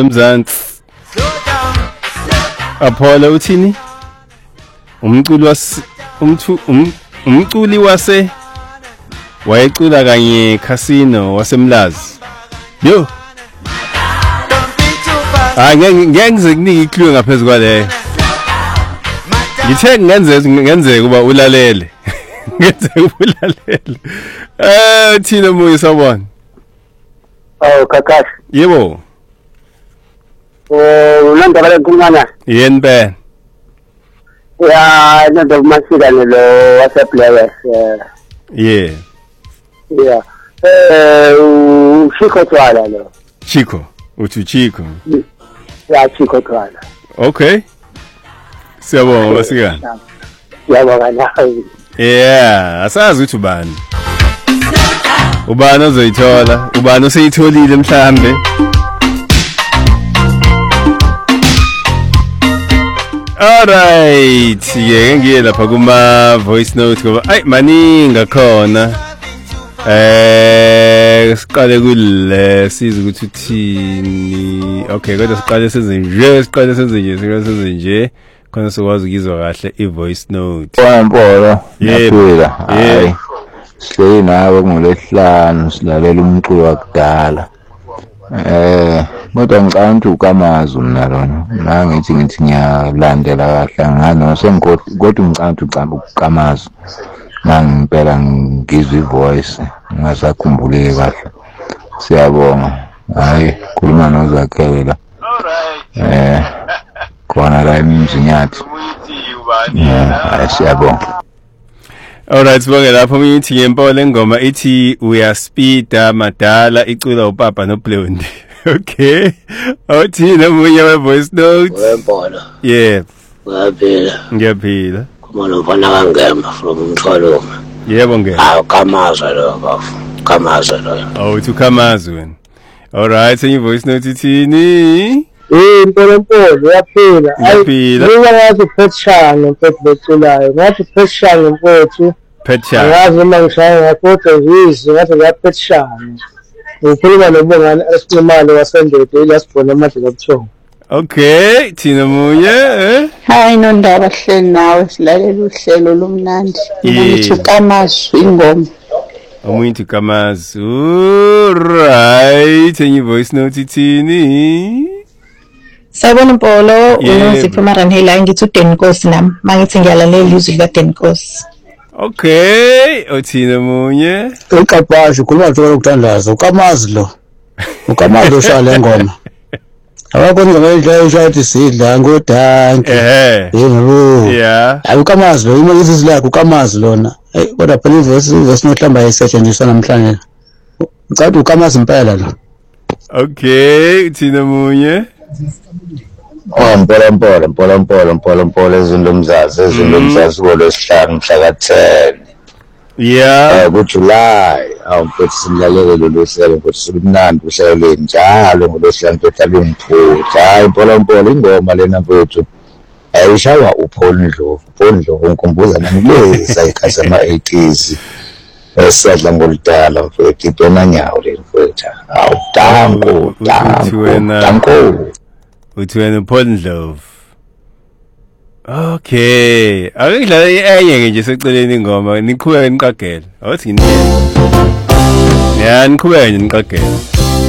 Mzansi Apollo uthini? Umculi wase wayecula kanye casino wasemlazi. Yo. Ngeke ngikunike iclue ngaphezulu kwaleyo. Ngithe ngenzeka kuba ulalele. Ngenzeka ulalele. Thina moya sabona. Oh kakashi. Yebo. Ulanda kale kumana. Yeni ben. Ya nando masika lo WhatsApp players. Yeah. Yeah. Chico twala lo. Chico. Uthi Chico. Ya Chico twala. Okay. Siyabonga basikana. Siyabonga nawe. Yeah, asazi ukuthi ubani. Ubani ozoyithola? Ubani oseyitholile mhlambe? Alright, yeke ngiye lapha kuma voice note ngoba ay maningi khona. Siqale kule siza ukuthi uthini. Okay, kodwa siqale senze nje. Khona sokwazi ukuzwa kahle ivoice note. Mpolo. Yaphila. Hayi. Sihleli nawe ngolesihlanu silalela umculo wakudala. Kodwa ngicabanga ukuthi ukamazi mina lona. Ngithi ngiyalandela kahle ngano sengikodwa ngicabanga ukuthi ukamazi. Ngempela ngizwe ivoice ngasakhumbuleki kahle. Siyabonga. Hayi, khuluma nozakhele la. Khona la eMzinyathi. Hayi siyabonga. Alright, sibonge lapho mithi ngempolo engoma ithi uyaspeeda madala icula upapa noBlondy. Okay. Awuthina munye we voice note. Wempolo. Yeah. Waphila. Ngiyaphila. Kumalo mfana kangema from Mthwaloma. Yebo ngeke. Kamaza lo bafu. Kamaza lo. Awuthi ukamazi wena. Alright, enye voice note ithini? Impolo yaphila. Yaphila. Mina ngathi phetshange mfethu beculayo. Ngathi phetshange mfethu. Phetshange. Ngazi uma ngishaya ngakho ngizwe ngathi ngaphetshange. Ngikhuluma nobungane esimali wasendode ilasibona manje kabuthongo. Okay, thina munye Hayi nondaba hleli nawe silalela uhlelo lomnandi. Ngithi ukamazi ingoma. Umuntu kamazi. Alright, enye voice note ithini? Sayibona Mpolo, uNozipho Maranhela ngithi uDenkosi nami. Mangithi ngiyalalela izwi likaDenkosi. Okay, uthina munye. Uqaphashi khuluma nje ukuthandaza ukamazi lo. Ukamazi ushaya ngoma. Awakho ngomedla ushathi sidla ngodanki. Yebo. Yeah. Ukamazi lo uma izizwe lakhe ukamazi lona. Kodwa phela ivoice nohlamba isetshenziswa namhlanje. Ngicela ukamazi impela lo. Okay, thina munye. Mpolo ezindumzazi ngolesihlanu mhla ka-10. Yeah. Ku-July mfethu simlalele lolu hlelo mfethu simnandi uhlelo njalo ngolesihlanu mfethu alungiphutha. Hayi mpolo ingoma lena mfethu ayishawa uPaul Ndlovu ngikhumbuza namleza ikhathi ama-80s esedla ngoludala mfethu idona nyawo le mfethu. Awu danko. Uthi wena uPaul Ndlovu. Okay, akudlala enye nje seceleni ingoma niqhubeke niqagela. Awuthi ngini. Yeah, niqhubeke niqagela.